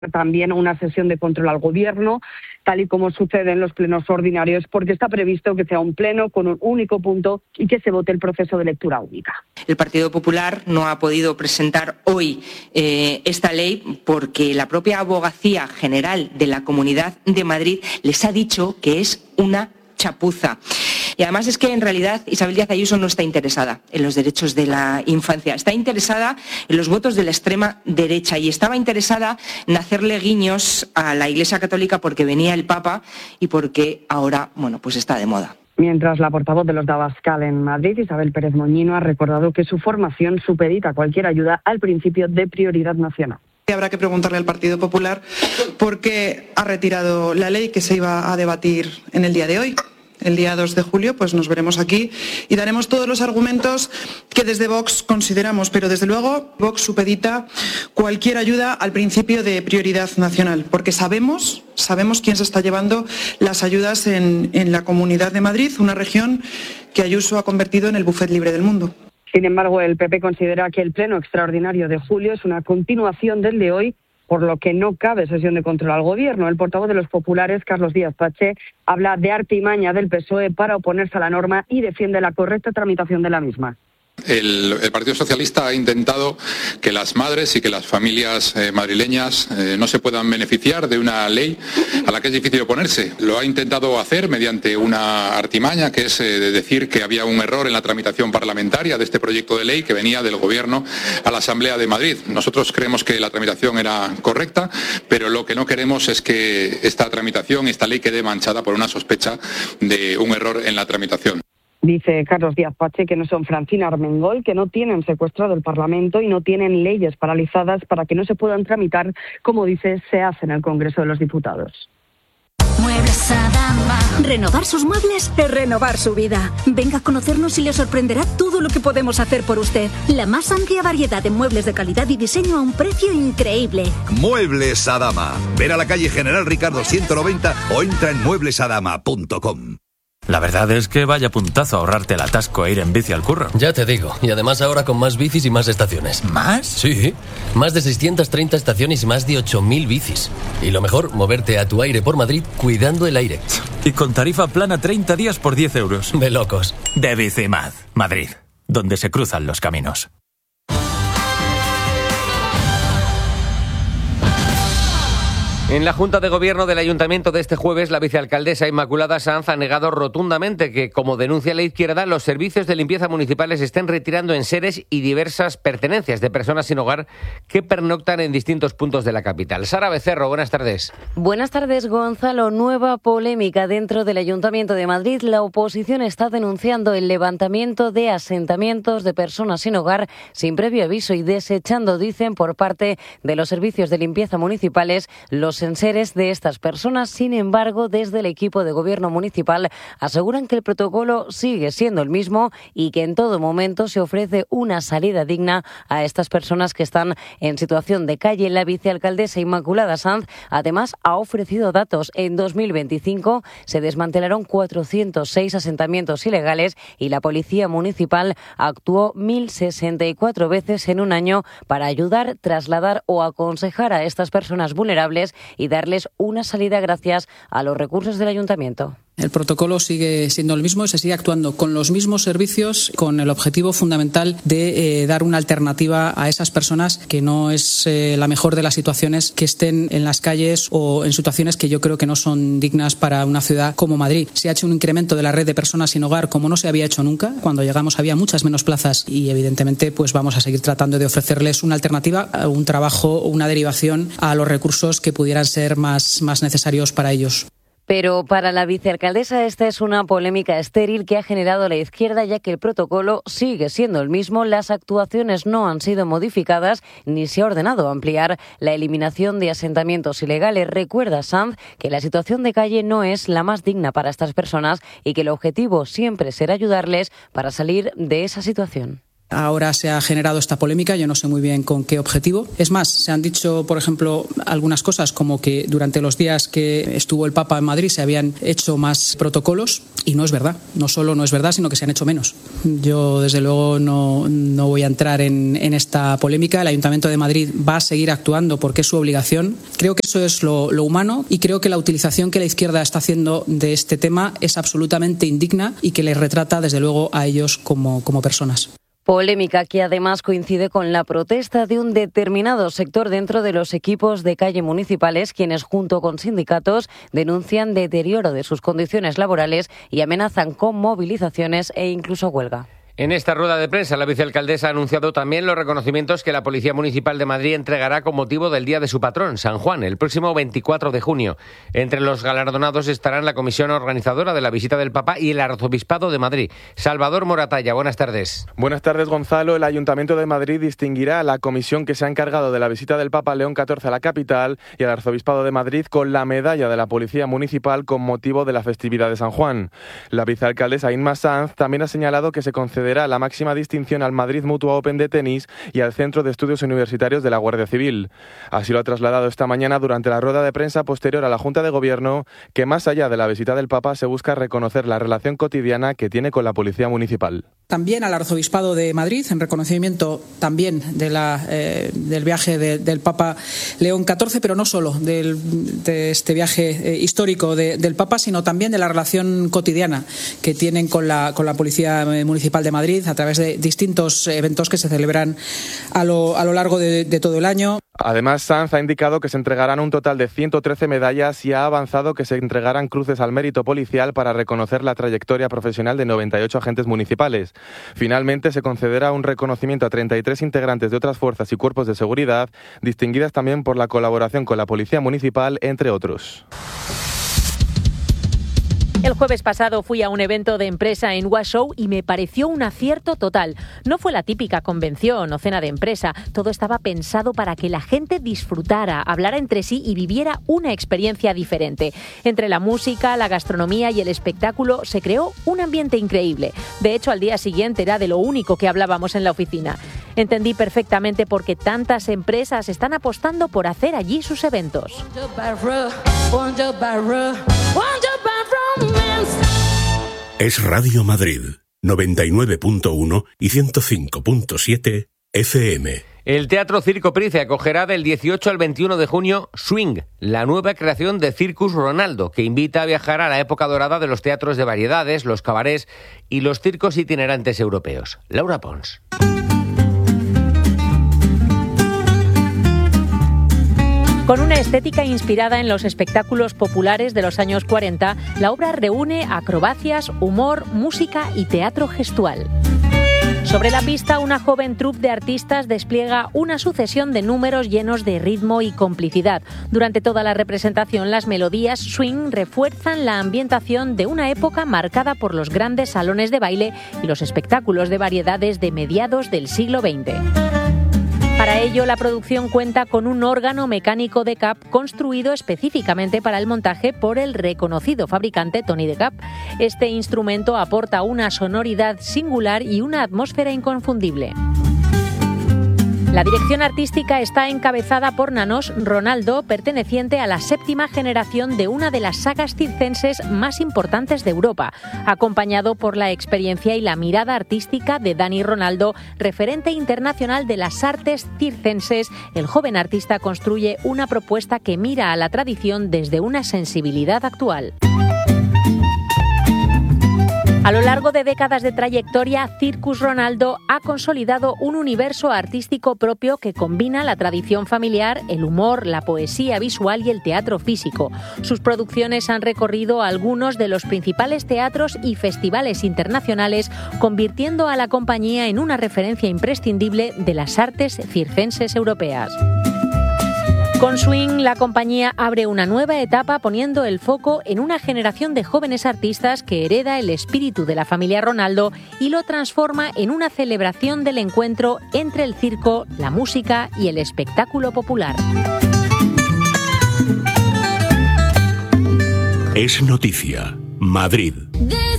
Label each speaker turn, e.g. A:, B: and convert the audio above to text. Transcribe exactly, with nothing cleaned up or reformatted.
A: también una sesión de control al Gobierno, tal y como sucede en los plenos ordinarios, porque está previsto que sea un pleno con un único punto y que se vote el proceso de lectura única.
B: El Partido Popular no ha podido presentar hoy eh, esta ley porque la propia Abogacía General de la Comunidad de Madrid les ha dicho que es una chapuza. Y además es que en realidad Isabel Díaz Ayuso no está interesada en los derechos de la infancia, está interesada en los votos de la extrema derecha y estaba interesada en hacerle guiños a la Iglesia Católica porque venía el Papa y porque ahora, bueno, pues está de moda.
A: Mientras la portavoz de los de Abascal en Madrid, Isabel Pérez Moñino, ha recordado que su formación supedita cualquier ayuda al principio de prioridad nacional.
C: Habrá que preguntarle al Partido Popular por qué ha retirado la ley que se iba a debatir en el día de hoy. El día dos de julio pues nos veremos aquí y daremos todos los argumentos que desde Vox consideramos, pero desde luego Vox supedita cualquier ayuda al principio de prioridad nacional, porque sabemos, sabemos quién se está llevando las ayudas en, en la Comunidad de Madrid, una región que Ayuso ha convertido en el buffet libre del mundo.
A: Sin embargo, el P P considera que el pleno extraordinario de julio es una continuación del de hoy, por lo que no cabe sesión de control al Gobierno. El portavoz de los populares, Carlos Díaz Pache, habla de artimaña del P S O E para oponerse a la norma y defiende la correcta tramitación de la misma.
D: El, el Partido Socialista ha intentado que las madres y que las familias eh, madrileñas eh, no se puedan beneficiar de una ley a la que es difícil oponerse. Lo ha intentado hacer mediante una artimaña, que es eh, de decir que había un error en la tramitación parlamentaria de este proyecto de ley que venía del Gobierno a la Asamblea de Madrid. Nosotros creemos que la tramitación era correcta, pero lo que no queremos es que esta tramitación, esta ley, quede manchada por una sospecha de un error en la tramitación.
A: Dice Carlos Díaz Pache que no son Francina Armengol, que no tienen secuestrado el Parlamento y no tienen leyes paralizadas para que no se puedan tramitar, como dice, se hace en el Congreso de los Diputados.
E: Muebles Adama. Renovar sus muebles es renovar su vida. Venga a conocernos y le sorprenderá todo lo que podemos hacer por usted. La más amplia variedad de muebles de calidad y diseño a un precio increíble.
F: Muebles Adama. Ven a la calle General Ricardo ciento noventa o entra en muebles adama punto com.
G: La verdad es que vaya puntazo ahorrarte el atasco e ir en bici al curro.
H: Ya te digo, y además ahora con más bicis y más estaciones.
G: ¿Más?
H: Sí, más de seiscientas treinta estaciones y más de ocho mil bicis. Y lo mejor, moverte a tu aire por Madrid cuidando el aire.
G: Y con tarifa plana treinta días por diez euros.
H: De locos.
G: De Bicimad, Madrid, donde se cruzan los caminos.
I: En la Junta de Gobierno del Ayuntamiento de este jueves, la vicealcaldesa Inmaculada Sanz ha negado rotundamente que, como denuncia la izquierda, los servicios de limpieza municipales estén retirando enseres y diversas pertenencias de personas sin hogar que pernoctan en distintos puntos de la capital. Sara Becerro, buenas tardes.
J: Buenas tardes, Gonzalo. Nueva polémica dentro del Ayuntamiento de Madrid. La oposición está denunciando el levantamiento de asentamientos de personas sin hogar sin previo aviso y desechando, dicen, por parte de los servicios de limpieza municipales los enseres de estas personas. Sin embargo, desde el equipo de gobierno municipal aseguran que el protocolo sigue siendo el mismo y que en todo momento se ofrece una salida digna a estas personas que están en situación de calle. La vicealcaldesa Inmaculada Sanz además ha ofrecido datos. En dos mil veinticinco se desmantelaron cuatrocientos seis asentamientos ilegales y la policía municipal actuó mil sesenta y cuatro veces en un año para ayudar, trasladar o aconsejar a estas personas vulnerables y darles una salida gracias a los recursos del ayuntamiento.
K: El protocolo sigue siendo el mismo, se sigue actuando con los mismos servicios, con el objetivo fundamental de eh, dar una alternativa a esas personas que no es eh, la mejor de las situaciones, que estén en las calles o en situaciones que yo creo que no son dignas para una ciudad como Madrid. Se ha hecho un incremento de la red de personas sin hogar como no se había hecho nunca. Cuando llegamos había muchas menos plazas y evidentemente pues vamos a seguir tratando de ofrecerles una alternativa, un trabajo, una derivación a los recursos que pudieran ser más, más necesarios para ellos.
J: Pero para la vicealcaldesa esta es una polémica estéril que ha generado la izquierda, ya que el protocolo sigue siendo el mismo, las actuaciones no han sido modificadas ni se ha ordenado ampliar la eliminación de asentamientos ilegales. Recuerda Sanz que la situación de calle no es la más digna para estas personas y que el objetivo siempre será ayudarles para salir de esa situación.
K: Ahora se ha generado esta polémica, yo no sé muy bien con qué objetivo. Es más, se han dicho, por ejemplo, algunas cosas como que durante los días que estuvo el Papa en Madrid se habían hecho más protocolos y no es verdad. No solo no es verdad, sino que se han hecho menos. Yo, desde luego, no, no voy a entrar en, en esta polémica. El Ayuntamiento de Madrid va a seguir actuando porque es su obligación. Creo que eso es lo, lo humano y creo que la utilización que la izquierda está haciendo de este tema es absolutamente indigna y que les retrata, desde luego, a ellos como, como personas.
J: Polémica que además coincide con la protesta de un determinado sector dentro de los equipos de calle municipales, quienes junto con sindicatos denuncian deterioro de sus condiciones laborales y amenazan con movilizaciones e incluso huelga.
I: En esta rueda de prensa, la vicealcaldesa ha anunciado también los reconocimientos que la Policía Municipal de Madrid entregará con motivo del Día de su patrón, San Juan, el próximo veinticuatro de junio. Entre los galardonados estarán la comisión organizadora de la visita del Papa y el Arzobispado de Madrid. Salvador Moratalla, buenas tardes.
L: Buenas tardes, Gonzalo. El Ayuntamiento de Madrid distinguirá a la comisión que se ha encargado de la visita del Papa León catorce a la capital y al Arzobispado de Madrid con la medalla de la Policía Municipal con motivo de la festividad de San Juan. La vicealcaldesa Inma Sanz también ha señalado que se concederá la máxima distinción al Madrid Mutua Open de tenis y al Centro de Estudios Universitarios de la Guardia Civil. Así lo ha trasladado esta mañana durante la rueda de prensa posterior a la Junta de Gobierno, que más allá de la visita del Papa se busca reconocer la relación cotidiana que tiene con la Policía Municipal.
K: También al Arzobispado de Madrid, en reconocimiento también de la, eh, del viaje de, del Papa León catorce, pero no solo del, de este viaje eh, histórico de, del Papa, sino también de la relación cotidiana que tienen con la, con la Policía Municipal de Madrid a través de distintos eventos que se celebran a lo, a lo largo de, de todo el año.
L: Además, Sanz ha indicado que se entregarán un total de ciento trece medallas y ha avanzado que se entregarán cruces al mérito policial para reconocer la trayectoria profesional de noventa y ocho agentes municipales. Finalmente, se concederá un reconocimiento a treinta y tres integrantes de otras fuerzas y cuerpos de seguridad, distinguidas también por la colaboración con la Policía Municipal, entre otros.
M: El jueves pasado fui a un evento de empresa en Washoe y me pareció un acierto total. No fue la típica convención o cena de empresa. Todo estaba pensado para que la gente disfrutara, hablara entre sí y viviera una experiencia diferente. Entre la música, la gastronomía y el espectáculo se creó un ambiente increíble. De hecho, al día siguiente era de lo único que hablábamos en la oficina. Entendí perfectamente por qué tantas empresas están apostando por hacer allí sus eventos.
N: Es Radio Madrid, noventa y nueve punto uno y ciento cinco punto siete F M.
I: El Teatro Circo Price acogerá del dieciocho al veintiuno de junio Swing, la nueva creación de Circus Ronaldo, que invita a viajar a la época dorada de los teatros de variedades, los cabarets y los circos itinerantes europeos. Laura Pons.
M: Con una estética inspirada en los espectáculos populares de los años cuarenta, la obra reúne acrobacias, humor, música y teatro gestual. Sobre la pista, una joven troupe de artistas despliega una sucesión de números llenos de ritmo y complicidad. Durante toda la representación, las melodías swing refuerzan la ambientación de una época marcada por los grandes salones de baile y los espectáculos de variedades de mediados del siglo veinte. Para ello, la producción cuenta con un órgano mecánico de Cap construido específicamente para el montaje por el reconocido fabricante Tony de Cap. Este instrumento aporta una sonoridad singular y una atmósfera inconfundible. La dirección artística está encabezada por Nanos Ronaldo, perteneciente a la séptima generación de una de las sagas circenses más importantes de Europa, acompañado por la experiencia y la mirada artística de Dani Ronaldo, referente internacional de las artes circenses. El joven artista construye una propuesta que mira a la tradición desde una sensibilidad actual. A lo largo de décadas de trayectoria, Circus Ronaldo ha consolidado un universo artístico propio que combina la tradición familiar, el humor, la poesía visual y el teatro físico. Sus producciones han recorrido algunos de los principales teatros y festivales internacionales, convirtiendo a la compañía en una referencia imprescindible de las artes circenses europeas. Con Swing, la compañía abre una nueva etapa poniendo el foco en una generación de jóvenes artistas que hereda el espíritu de la familia Ronaldo y lo transforma en una celebración del encuentro entre el circo, la música y el espectáculo popular.
N: Es noticia. Madrid.